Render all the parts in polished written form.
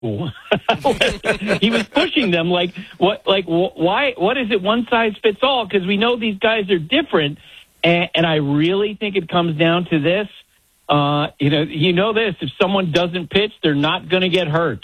He was pushing them like, why? What is it? One size fits all? Because we know these guys are different, and I really think it comes down to this. You know this. If someone doesn't pitch, they're not going to get hurt.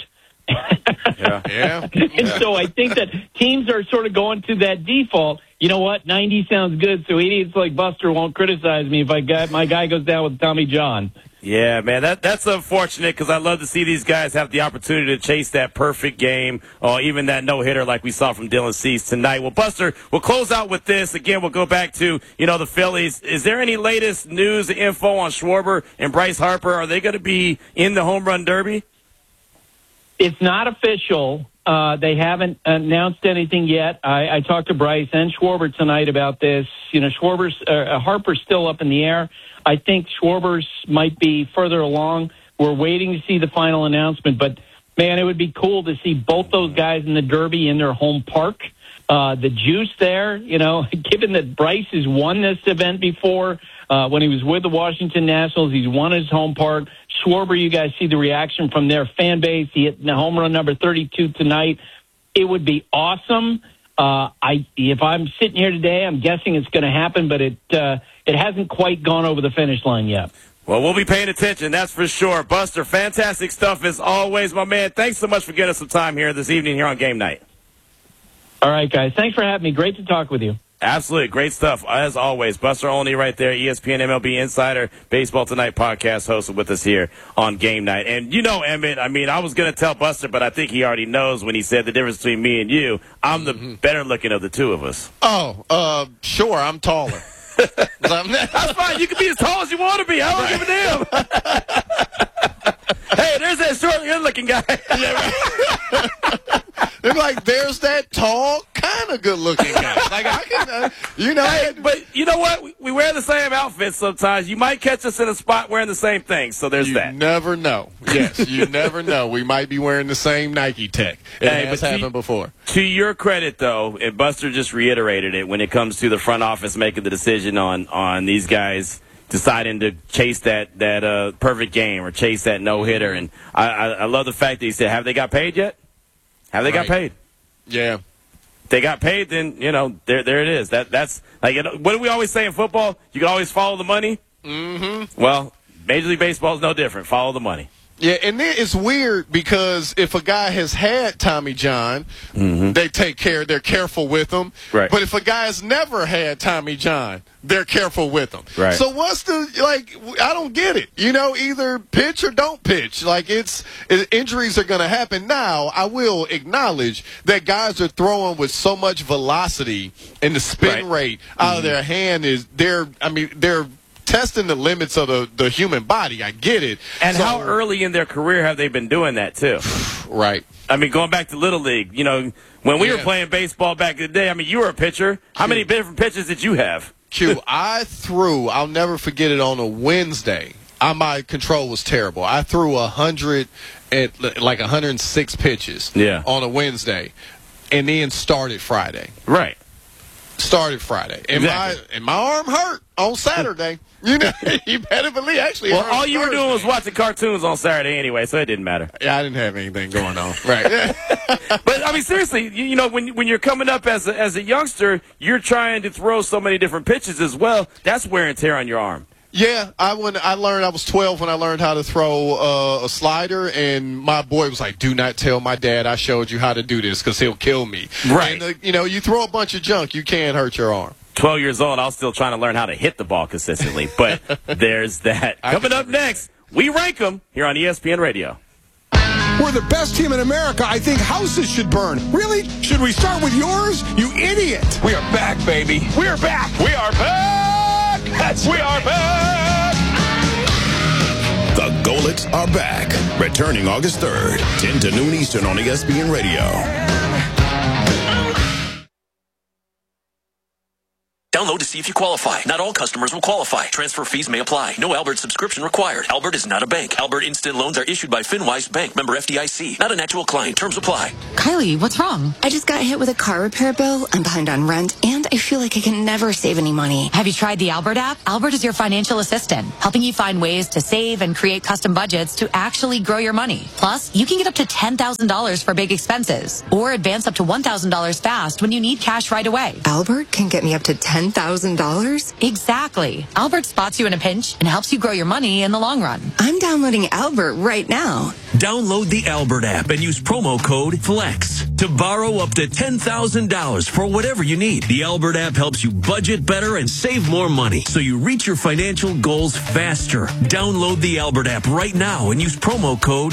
Yeah. And so I think that teams are sort of going to that default. You know what? 90 sounds good, so idiots like Buster won't criticize me if my guy goes down with Tommy John. Yeah, man, that's unfortunate because I love to see these guys have the opportunity to chase that perfect game or even that no-hitter like we saw from Dylan Cease tonight. Well, Buster, we'll close out with this. Again, we'll go back to, the Phillies. Is there any latest news and info on Schwarber and Bryce Harper? Are they going to be in the home run derby? It's not official. They haven't announced anything yet. I talked to Bryce and Schwarber tonight about this. Harper's still up in the air. I think Schwarber's might be further along. We're waiting to see the final announcement. But, man, it would be cool to see both those guys in the Derby in their home park. The juice there, given that Bryce has won this event before when he was with the Washington Nationals. He's won his home park. Schwarber, you guys see the reaction from their fan base. He hit the home run number 32 tonight. It would be awesome. If I'm sitting here today, I'm guessing it's going to happen, but it hasn't quite gone over the finish line yet. Well, we'll be paying attention, that's for sure. Buster, fantastic stuff as always, my man. Thanks so much for getting us some time here this evening here on Game Night. All right, guys. Thanks for having me. Great to talk with you. Absolutely. Great stuff. As always, Buster Olney right there, ESPN MLB Insider, Baseball Tonight podcast hosted with us here on Game Night. And Emmett, I was going to tell Buster, but I think he already knows when he said the difference between me and you. I'm the better looking of the two of us. Oh, sure, I'm taller. That's fine. You can be as tall as you want to be. I don't give a damn. Hey, there's that short, good-looking guy. Yeah, right. They're like, there's that tall, kind of good-looking guy. Like, I can, Hey, but you know what? We wear the same outfits sometimes. You might catch us in a spot wearing the same thing, so there's that. You never know. Yes, you never know. We might be wearing the same Nike Tech. It has happened before. To your credit, though, and Buster just reiterated it, when it comes to the front office making the decision on these guys deciding to chase that perfect game or chase that no-hitter. And I love the fact that he said, have they got paid yet? Have they got paid? Yeah. If they got paid, then, there it is. That's like, what do we always say in football? You can always follow the money. Mm-hmm. Well, Major League Baseball is no different. Follow the money. Yeah, and then it's weird because if a guy has had Tommy John, they take care, they're careful with him. Right. But if a guy has never had Tommy John, they're careful with him. Right. So what's I don't get it. Either pitch or don't pitch. Injuries are going to happen. Now, I will acknowledge that guys are throwing with so much velocity and the spin rate out of their hand they're testing the limits of the human body. I get it. And how early in their career have they been doing that, too? Right. Going back to Little League, when we were playing baseball back in the day, you were a pitcher. How many different pitches did you have? Q, I'll never forget it, on a Wednesday. My control was terrible. I threw 106 pitches on a Wednesday and then started Friday. Right. Started Friday. And my arm hurt on Saturday. You better believe. Actually, well, all you were doing was watching cartoons on Saturday anyway, so it didn't matter. Yeah, I didn't have anything going on. Right. But seriously, when you're coming up as a youngster, you're trying to throw so many different pitches as well. That's wear and tear on your arm. Yeah, I was 12 when I learned how to throw a slider, and my boy was like, "Do not tell my dad I showed you how to do this because he'll kill me." Right. And you throw a bunch of junk, you can hurt your arm. 12 years old, I was still trying to learn how to hit the ball consistently, but there's that. Coming up next, we rank them here on ESPN Radio. We're the best team in America. I think houses should burn. Really? Should we start with yours? You idiot. We are back, baby. We are back. We are back. We are back. The Golets are back. Returning August 3rd, 10 to noon Eastern on ESPN Radio. Download to see if you qualify. Not all customers will qualify. Transfer fees may apply. No Albert subscription required. Albert is not a bank. Albert Instant Loans are issued by FinWise Bank, member FDIC. Not an actual client. Terms apply. Kylie, what's wrong? I just got hit with a car repair bill. I'm behind on rent, and I feel like I can never save any money. Have you tried the Albert app? Albert is your financial assistant, helping you find ways to save and create custom budgets to actually grow your money. Plus, you can get up to $10,000 for big expenses, or advance up to $1,000 fast when you need cash right away. Albert can get me up to $10,000? Exactly. Albert spots you in a pinch and helps you grow your money in the long run. I'm downloading Albert right now. Download the Albert app and use promo code FLEX to borrow up to $10,000 for whatever you need. The Albert app helps you budget better and save more money so you reach your financial goals faster. Download the Albert app right now and use promo code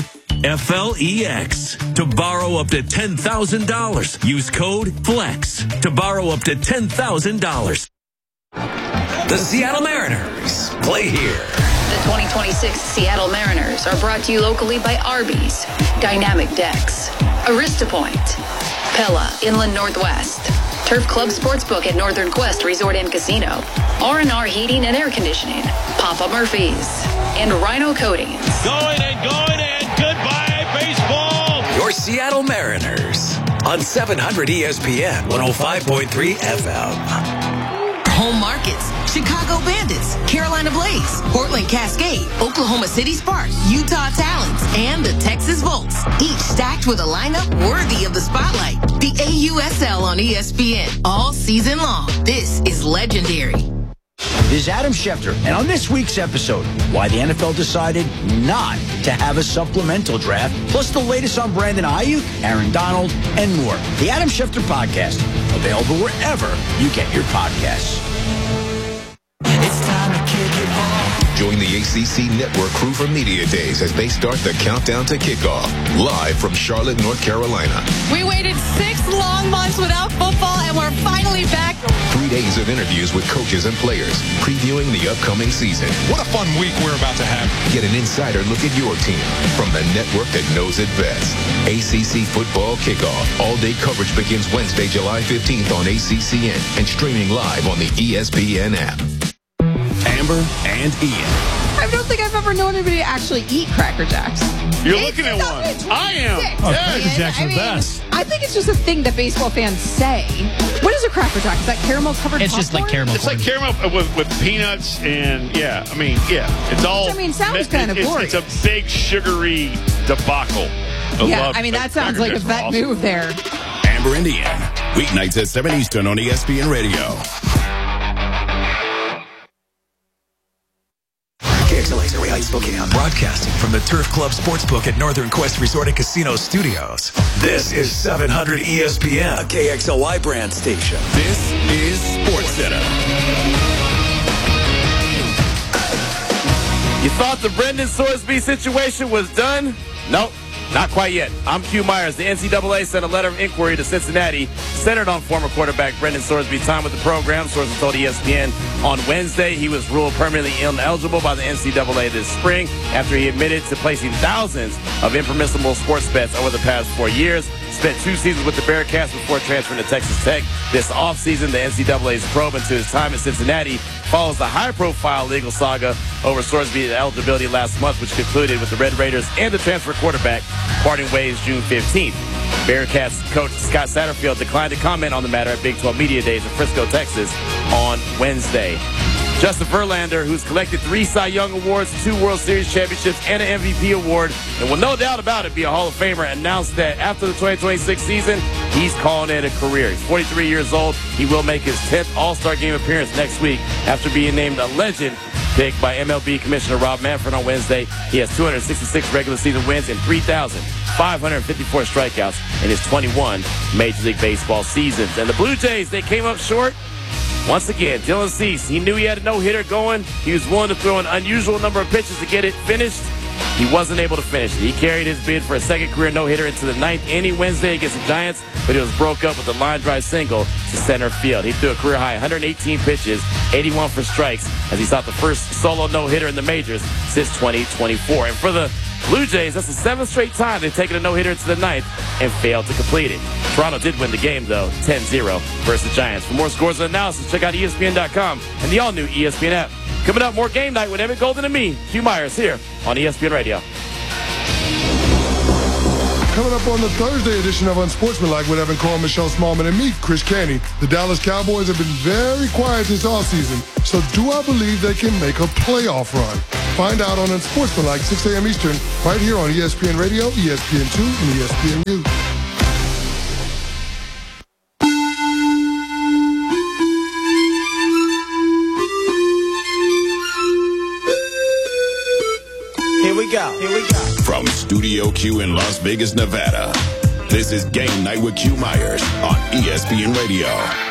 FLEX to borrow up to $10,000. Use code FLEX to borrow up to $10,000. The Seattle Mariners play here. The 2026 Seattle Mariners are brought to you locally by Arby's, Dynamic Decks, Arista Point, Pella Inland Northwest, Turf Club Sportsbook at Northern Quest Resort and Casino, R&R Heating and Air Conditioning, Papa Murphy's, and Rhino Coatings. Going and goodbye, baseball. Your Seattle Mariners on 700 ESPN 105.3 FM. Home markets: Chicago Bandits, Carolina Blaze, Portland Cascade, Oklahoma City Sparks, Utah Talons, and the Texas Volts. Each stacked with a lineup worthy of the spotlight. The AUSL on ESPN all season long. This is legendary. This is Adam Schefter, and on this week's episode, why the NFL decided not to have a supplemental draft, plus the latest on Brandon Ayuk, Aaron Donald, and more. The Adam Schefter Podcast, available wherever you get your podcasts. It's time to kick it off. Join the ACC Network crew for Media Days as they start the countdown to kickoff, live from Charlotte, North Carolina. We waited 6 long months without football, and we're finally back. 3 days of interviews with coaches and players, previewing the upcoming season. What a fun week we're about to have. Get an insider look at your team from the network that knows it best. ACC Football Kickoff. All-day coverage begins Wednesday, July 15th on ACCN and streaming live on the ESPN app. Amber and Ian. I don't think I've ever known anybody to actually eat Cracker Jacks. You're looking at one. I am. Cracker Jacks are the best. I think it's just a thing that baseball fans say. What is a Cracker Jack? Is that caramel covered popcorn? It's just like caramel. It's like caramel with peanuts and it's all. Which, sounds kind of glorious. It's a big sugary debacle. That sounds like a vet move there. Amber and Ian, weeknights at 7 Eastern on ESPN Radio. KXLA's Area Heights, Spokane, broadcasting from the Turf Club Sportsbook at Northern Quest Resort and Casino Studios. This is 700 ESPN, a KXLY brand station. This is SportsCenter. You thought the Brendan Sorsby situation was done? Nope. Not quite yet. I'm Q Myers. The NCAA sent a letter of inquiry to Cincinnati centered on former quarterback Brendan Sorsby's time with the program. Sources told ESPN on Wednesday he was ruled permanently ineligible by the NCAA this spring after he admitted to placing thousands of impermissible sports bets over the past 4 years. Spent 2 seasons with the Bearcats before transferring to Texas Tech. This offseason, the NCAA's probe into his time in Cincinnati follows the high-profile legal saga over Sorsby's eligibility last month, which concluded with the Red Raiders and the transfer quarterback parting ways June 15th. Bearcats coach Scott Satterfield declined to comment on the matter at Big 12 Media Days in Frisco, Texas on Wednesday. Justin Verlander, who's collected 3 Cy Young Awards, 2 World Series championships, and an MVP award, and will no doubt about it be a Hall of Famer, announced that after the 2026 season, he's calling it a career. He's 43 years old. He will make his 10th All-Star Game appearance next week after being named a legend pick by MLB Commissioner Rob Manfred on Wednesday. He has 266 regular season wins and 3,554 strikeouts in his 21 Major League Baseball seasons. And the Blue Jays, they came up short. Once again, Dylan Cease, he knew he had a no-hitter going. He was willing to throw an unusual number of pitches to get it finished. He wasn't able to finish it. He carried his bid for a second career no-hitter into the 9th inning Wednesday against the Giants, but it was broke up with a line drive single to center field. He threw a career-high 118 pitches, 81 for strikes, as he sought the first solo no-hitter in the majors since 2024. And for the Blue Jays, that's the 7th straight time they've taken a no-hitter into the 9th and failed to complete it. Toronto did win the game, though, 10-0 versus the Giants. For more scores and analysis, check out ESPN.com and the all-new ESPN app. Coming up, more Game Night with Emmett Golden and me, Q Myers, here on ESPN Radio. Coming up on the Thursday edition of Unsportsmanlike with Evan Cole, Michelle Smallman, and me, Chris Canty. The Dallas Cowboys have been very quiet this offseason, so do I believe they can make a playoff run? Find out on Unsportsmanlike, 6 a.m. Eastern, right here on ESPN Radio, ESPN2, and ESPNU. Here we go. From Studio Q in Las Vegas, Nevada, this is Game Night with Q Myers on ESPN Radio.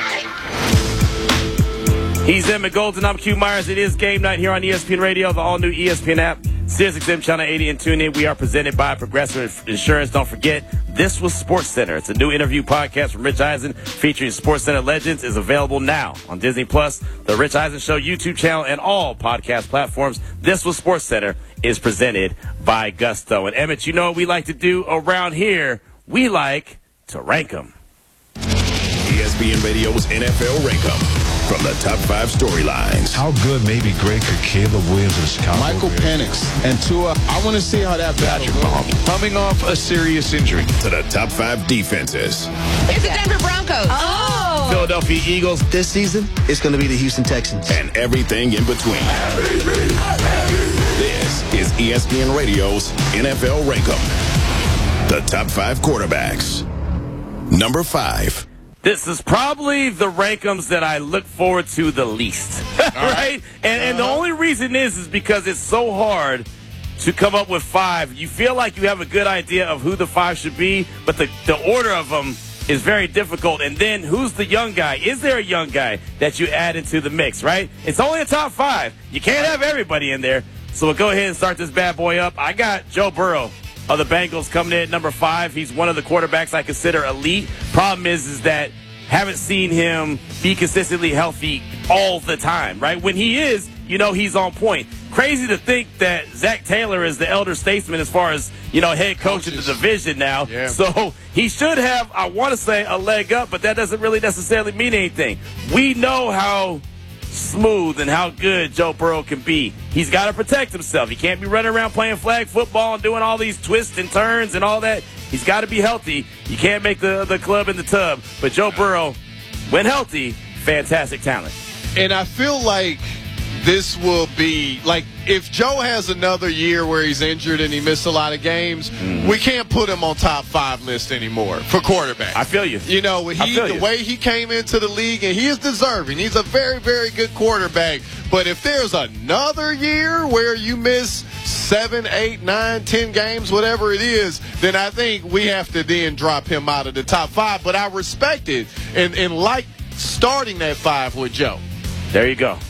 He's Emmett Golden. I'm Q Myers. It is Game Night here on ESPN Radio, the all-new ESPN app, SiriusXM Channel 80, and tune in. We are presented by Progressive Insurance. Don't forget, This Was Sports Center. It's a new interview podcast from Rich Eisen featuring Sports Center legends. Is available now on Disney Plus, the Rich Eisen Show YouTube channel, and all podcast platforms. This Was Sports Center is presented by Gusto. And Emmett, you know what we like to do around here? We like to rank them. ESPN Radio's NFL Rank 'em. From the top 5 storylines. How good, maybe great, could Caleb Williams of Chicago Michael Penix and Tua. I want to see how that battle goes. coming off a serious injury. To the top 5 defenses. It's the Denver Broncos. Oh! Philadelphia Eagles. This season, it's going to be the Houston Texans. And everything in between. This is ESPN Radio's NFL Rank 'em. The top 5 quarterbacks. Number 5. This is probably the rankums that I look forward to the least, right? And the only reason is because it's so hard to come up with 5. You feel like you have a good idea of who the 5 should be, but the order of them is very difficult. And then who's the young guy? Is there a young guy that you add into the mix, right? It's only a top 5. You can't have everybody in there. So we'll go ahead and start this bad boy up. I got Joe Burrow of the Bengals coming in at number 5. He's one of the quarterbacks I consider elite. Problem is that haven't seen him be consistently healthy all the time, right? When he is, you know, he's on point. Crazy to think that Zach Taylor is the elder statesman as far as, you know, head coach of the division now. Yeah. So he should have, I want to say, a leg up, but that doesn't really necessarily mean anything. We know how smooth and how good Joe Burrow can be. He's got to protect himself. He can't be running around playing flag football and doing all these twists and turns and all that. He's got to be healthy. You can't make the club in the tub. But Joe Burrow, when healthy, fantastic talent. And I feel like this will be, like, if Joe has another year where he's injured and he missed a lot of games, we can't put him on top 5 list anymore for quarterback. I feel you. You know, the way he came into the league, and he is deserving. He's a very, very good quarterback. But if there's another year where you miss 7, 8, 9, 10 games, whatever it is, then I think we have to then drop him out of the top 5. But I respect it and like starting that 5 with Joe. There you go.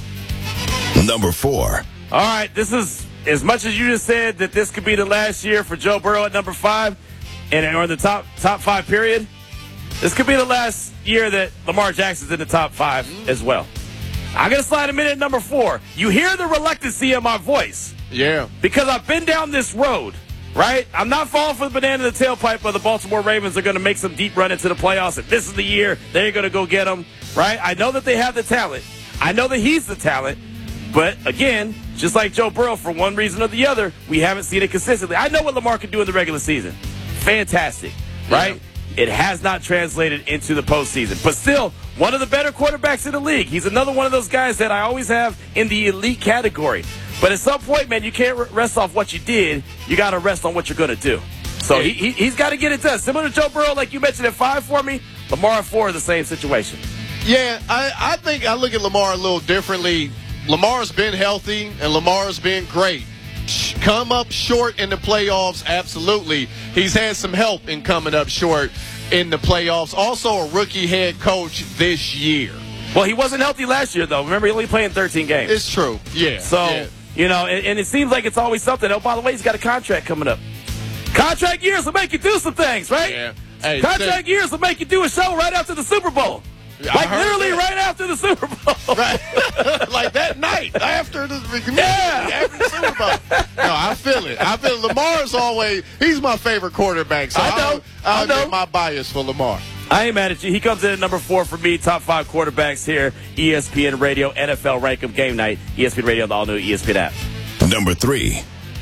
Number 4. All right, this is, as much as you just said that this could be the last year for Joe Burrow at number 5, or the top 5 period, this could be the last year that Lamar Jackson's in the top 5 as well. I'm going to slide him in at number 4. You hear the reluctancy in my voice. Yeah. Because I've been down this road, right? I'm not falling for the banana in the tailpipe, but the Baltimore Ravens are going to make some deep run into the playoffs. If this is the year, they're going to go get them, right? I know that they have the talent. I know that he's the talent. But, again, just like Joe Burrow, for one reason or the other, we haven't seen it consistently. I know what Lamar can do in the regular season. Fantastic, right? Yeah. It has not translated into the postseason. But still, one of the better quarterbacks in the league. He's another one of those guys that I always have in the elite category. But at some point, man, you can't rest off what you did. You got to rest on what you're going to do. So he's got to get it done. Similar to Joe Burrow, like you mentioned at 5 for me, Lamar at 4 is the same situation. Yeah, I think I look at Lamar a little differently. Lamar's been healthy, and Lamar's been great. Come up short in the playoffs, absolutely. He's had some help in coming up short in the playoffs. Also a rookie head coach this year. Well, he wasn't healthy last year, though. Remember, he only played 13 games. It's true, yeah. So, you know, and it seems like it's always something. Oh, by the way, he's got a contract coming up. Contract years will make you do some things, right? Yeah. Hey, contract years will make you do a show right after the Super Bowl. Like literally right after the Super Bowl. Right. Like that night after the Super Bowl. No, I feel it. Lamar's always, he's my favorite quarterback. So I'll admit my bias for Lamar. I ain't mad at you. He comes in at number 4 for me. Top 5 quarterbacks here. ESPN Radio, NFL Rank-Em Game Night. ESPN Radio, the all-new ESPN app. Number 3.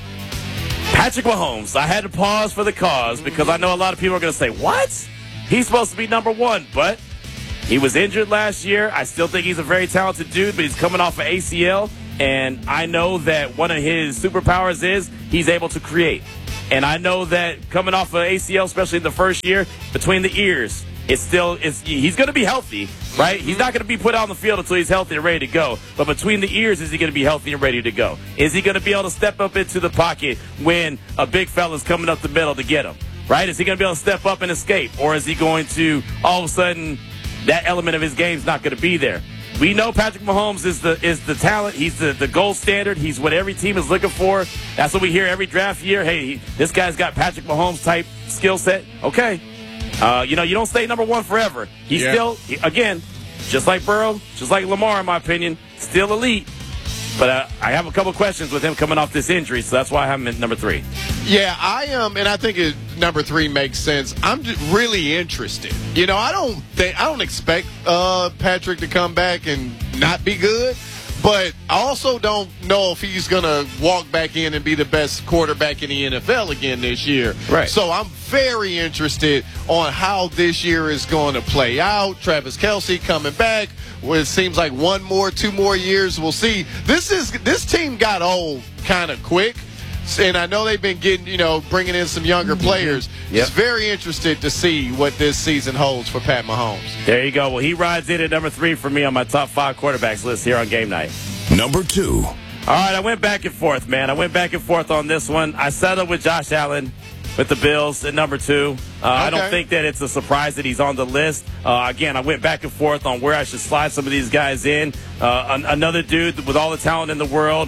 Patrick Mahomes. I had to pause for the cause because I know a lot of people are going to say, what? He's supposed to be number 1, but he was injured last year. I still think he's a very talented dude, but he's coming off an ACL, and I know that one of his superpowers is he's able to create. And I know that coming off an ACL, especially in the first year, between the ears, he's going to be healthy, right? He's not going to be put on the field until he's healthy and ready to go. But between the ears, is he going to be healthy and ready to go? Is he going to be able to step up into the pocket when a big fella's coming up the middle to get him, right? Is he going to be able to step up and escape? Or is he going to, all of a sudden, that element of his game's not going to be there? We know Patrick Mahomes is the talent. He's the gold standard. He's what every team is looking for. That's what we hear every draft year. Hey, this guy's got Patrick Mahomes type skill set. Okay. You don't stay number 1 forever. He's still, again, just like Burrow, just like Lamar, in my opinion, still elite. But I have a couple questions with him coming off this injury, so that's why I have him at number 3. Yeah, I am, and I think number 3 makes sense. I'm just really interested. I don't expect Patrick to come back and not be good, but I also don't know if he's going to walk back in and be the best quarterback in the NFL again this year. Right. So I'm very interested on how this year is going to play out. Travis Kelce coming back. Well, it seems like 2 more years. We'll see. This team got old kind of quick, and I know they've been getting, bringing in some younger players. Yep. It's very interested to see what this season holds for Pat Mahomes. There you go. Well, he rides in at number 3 for me on my top 5 quarterbacks list here on Game Night. Number 2. All right, I went back and forth, man. I went back and forth on this one. I settled with Josh Allen with the Bills at number 2. I don't think that it's a surprise that he's on the list. Again, I went back and forth on where I should slide some of these guys in. Another dude with all the talent in the world,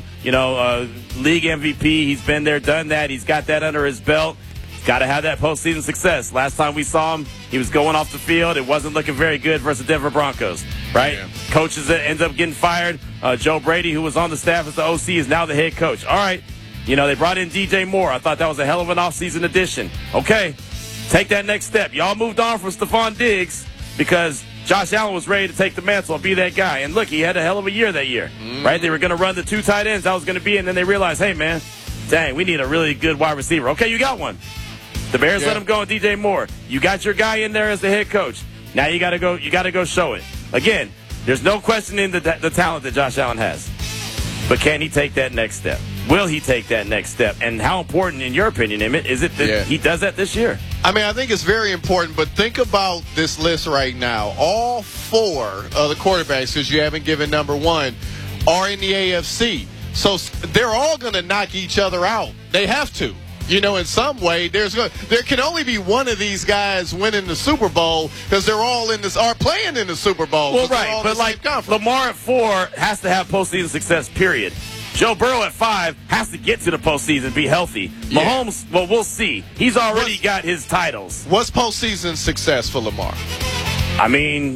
league MVP. He's been there, done that. He's got that under his belt. He's got to have that postseason success. Last time we saw him, he was going off the field. It wasn't looking very good versus Denver Broncos, right? Yeah. Coaches that ends up getting fired. Joe Brady, who was on the staff as the OC, is now the head coach. All right. They brought in DJ Moore. I thought that was a hell of an offseason addition. Okay, take that next step. Y'all moved on from Stephon Diggs because Josh Allen was ready to take the mantle and be that guy. And look, he had a hell of a year that year, right? They were going to run the 2 tight ends. That was going to be, and then they realized, hey, man, dang, we need a really good wide receiver. Okay, you got one. The Bears let him go on DJ Moore. You got your guy in there as the head coach. Now you got to go. You got to go show it. Again, there's no questioning the talent that Josh Allen has, but can he take that next step? Will he take that next step? And how important, in your opinion, Emmett, is it that he does that this year? I mean, I think it's very important, but think about this list right now. All 4 of the quarterbacks, because you haven't given number 1, are in the AFC. So they're all going to knock each other out. They have to. In some way, there can only be one of these guys winning the Super Bowl because they're all are playing in the Super Bowl. Well, right, but like Lamar at 4 has to have postseason success, period. Joe Burrow at 5 has to get to the postseason, be healthy. Yeah. Mahomes, well, we'll see. He's already got his titles. What's postseason success for Lamar? I mean,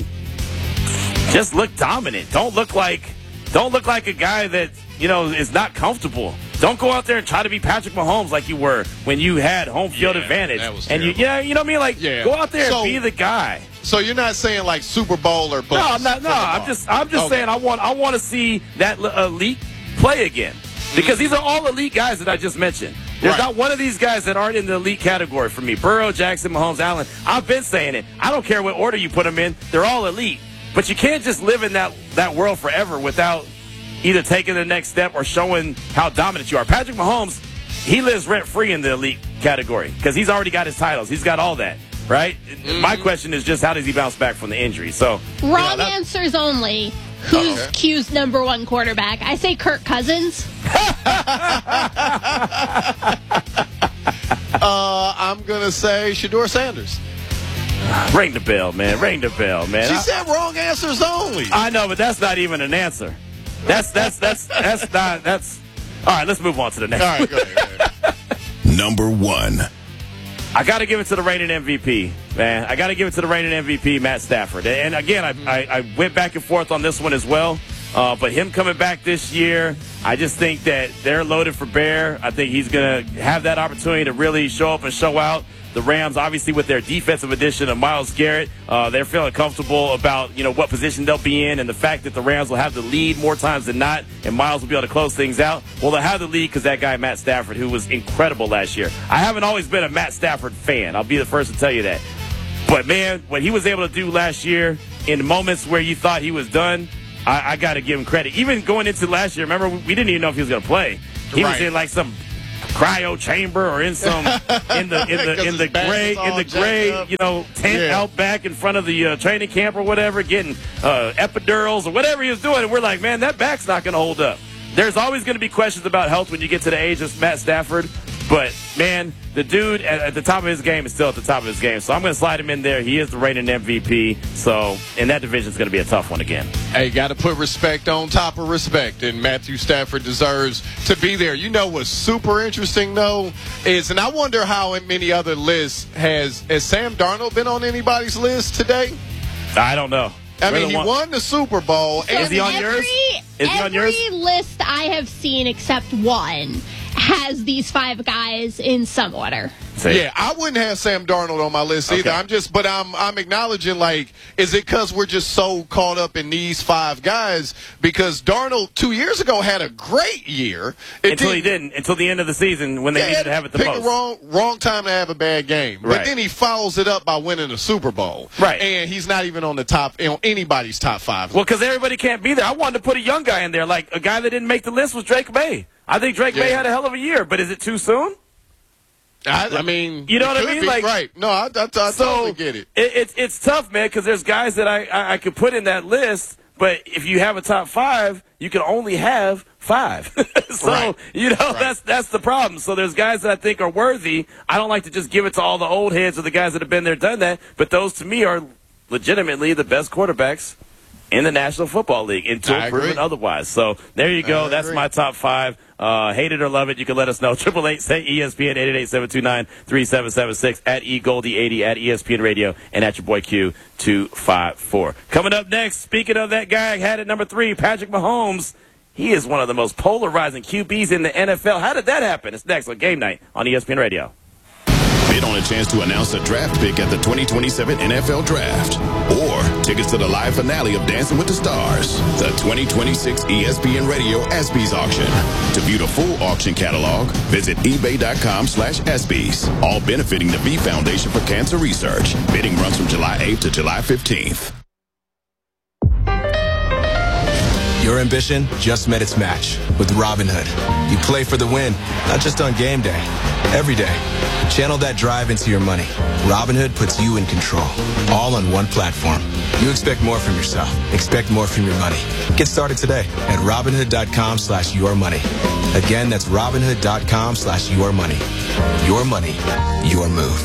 just look dominant. Don't look like a guy that, is not comfortable. Don't go out there and try to be Patrick Mahomes like you were when you had home field advantage. That was and you know what I mean? Like, go out there and be the guy. So you're not saying like Super Bowl or bust? No, I'm not. No, I'm just saying I want to see that elite play again because these are all elite guys that I just mentioned. There's not one of these guys that aren't in the elite category for me. Burrow, Jackson, Mahomes, Allen. I've been saying it. I don't care what order you put them in. They're all elite. But you can't just live in that world forever without either taking the next step or showing how dominant you are. Patrick Mahomes, he lives rent-free in the elite category because he's already got his titles. He's got all that, right? My question is just how does he bounce back from the injury? So wrong answers only. Who's Q's number 1 quarterback? I say Kirk Cousins. I'm going to say Shedeur Sanders. Ring the bell, man. Ring the bell, man. She said wrong answers only. I know, but that's not even an answer. That's not. All right, let's move on to the next. All right, go ahead. Number 1. I got to give it to the reigning MVP, man. I got to give it to the reigning MVP, Matt Stafford. And again, I went back and forth on this one as well. But him coming back this year, I just think that they're loaded for bear. I think he's going to have that opportunity to really show up and show out. The Rams, obviously, with their defensive addition of Myles Garrett, they're feeling comfortable about, what position they'll be in, and the fact that the Rams will have the lead more times than not, and Myles will be able to close things out. Well, they'll have the lead because that guy, Matt Stafford, who was incredible last year. I haven't always been a Matt Stafford fan. I'll be the first to tell you that. But, man, what he was able to do last year in moments where you thought he was done, I got to give him credit. Even going into last year, remember, we didn't even know if he was going to play. He was in, like, some cryo chamber or in some in the gray tent out back in front of the training camp or whatever, getting epidurals or whatever he was doing, and we're like, man, that back's not going to hold up. There's always going to be questions about health when you get to the age of Matt Stafford, but man, the dude at the top of his game is still at the top of his game, so I'm going to slide him in there. He is the reigning MVP, so in that division is going to be a tough one again. Hey, got to put respect on top of respect, and Matthew Stafford deserves to be there. You know what's super interesting, though, is, and I wonder how in many other lists, has Sam Darnold been on anybody's list today? I don't know. I mean, he won the Super Bowl. So is he on yours? Every list I have seen except one has these 5 guys in some order. Yeah, I wouldn't have Sam Darnold on my list either. I'm acknowledging, like, is it because we're just so caught up in these 5 guys? Because Darnold 2 years ago had a great year. Until the end of the season when they needed to have it the most. Pick a wrong time to have a bad game. But then he follows it up by winning the Super Bowl. Right. And he's not even on the top, anybody's top 5. Well, because everybody can't be there. I wanted to put a young guy in there. Like, a guy that didn't make the list was Drake May. I think Drake May had a hell of a year, but is it too soon? I mean, you know what I mean? Like, right? No, I totally get it. It's tough, man, because there's guys that I could put in that list, but if you have a top 5, you can only have 5. So that's the problem. So there's guys that I think are worthy. I don't like to just give it to all the old heads or the guys that have been there, done that. But those to me are legitimately the best quarterbacks in the National Football League until proven otherwise. So there you go. That's my top 5. Hate it or love it, you can let us know. 888-SAY-ESPN, 888-729-3776, at eGoldie80, at ESPN Radio, and at your boy Q254. Coming up next, speaking of that guy I had at number 3, Patrick Mahomes. He is one of the most polarizing QBs in the NFL. How did that happen? It's next on Game Night on ESPN Radio. Bid on a chance to announce a draft pick at the 2027 NFL Draft. Or tickets to the live finale of Dancing with the Stars, the 2026 ESPN Radio ESPYs auction. To view the full auction catalog, visit ebay.com/ESPYs. All benefiting the V Foundation for Cancer Research. Bidding runs from July 8th to July 15th. Your ambition just met its match with Robinhood. You play for the win, not just on game day, every day. Channel that drive into your money. Robinhood puts you in control, all on one platform. You expect more from yourself. Expect more from your money. Get started today at Robinhood.com/yourmoney. Again, that's Robinhood.com/yourmoney. Your money, your move.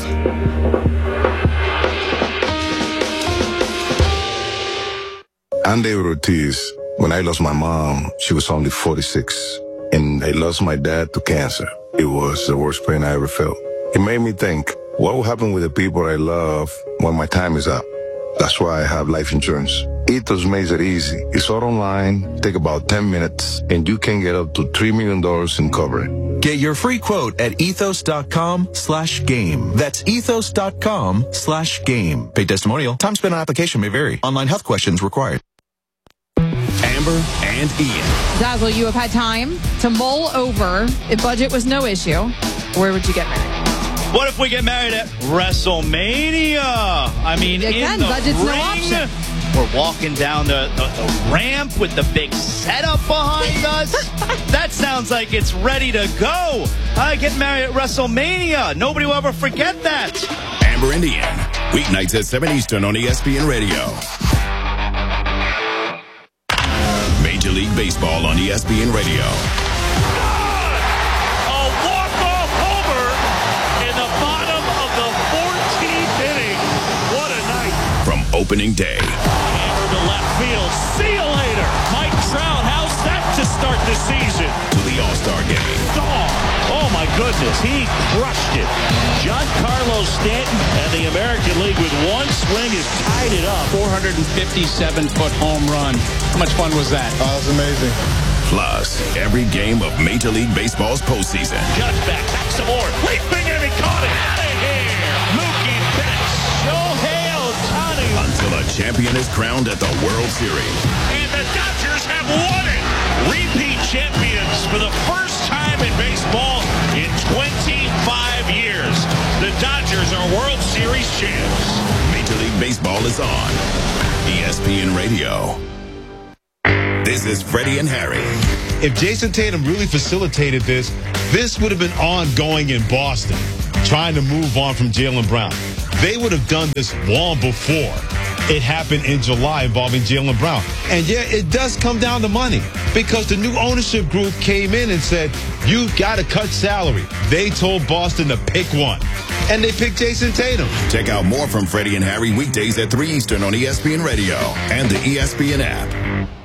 I'm David Ortiz. When I lost my mom, she was only 46. And I lost my dad to cancer. It was the worst pain I ever felt. It made me think, what will happen with the people I love when my time is up? That's why I have life insurance. Ethos makes it easy. It's all online, take about 10 minutes, and you can get up to $3 million in coverage. Get your free quote at ethos.com/game. That's ethos.com/game. Paid testimonial. Time spent on application may vary. Online health questions required. Amber and Ian. Dazzle, you have had time to mull over. If budget was no issue, where would you get married? What if we get married at WrestleMania? I mean, again, in the budget's ring, no option. We're walking down the ramp with the big setup behind us. That sounds like it's ready to go. I get married at WrestleMania. Nobody will ever forget that. Amber and Ian, weeknights at 7 Eastern on ESPN Radio. Major League Baseball on ESPN Radio. A walk-off homer in the bottom of the 14th inning. What a night. From opening day. Hammer to left field. See you later. Mike Trout, how's that to start the season? To the All-Star game. Oh my goodness, he crushed it. Giancarlo Stanton and the American League with one swing has tied it up. 457-foot home run. How much fun was that? Oh, that's amazing. Plus, every game of Major League Baseball's postseason. Judge back, back some more. Leaping and he caught it. Out of here. Mookie Betts. Shohei Ohtani. Until a champion is crowned at the World Series. And the Dodgers have won it. Repeat champions for the first time in baseball in 25 years. The Dodgers are World Series champs. Major League Baseball is on ESPN Radio. This is Freddie and Harry. If Jason Tatum really facilitated this would have been ongoing in Boston, trying to move on from Jaylen Brown. They would have done this long before it happened in July involving Jaylen Brown. And yeah, it does come down to money because the new ownership group came in and said, you've got to cut salary. They told Boston to pick one. And they picked Jason Tatum. Check out more from Freddie and Harry weekdays at 3 Eastern on ESPN Radio and the ESPN app.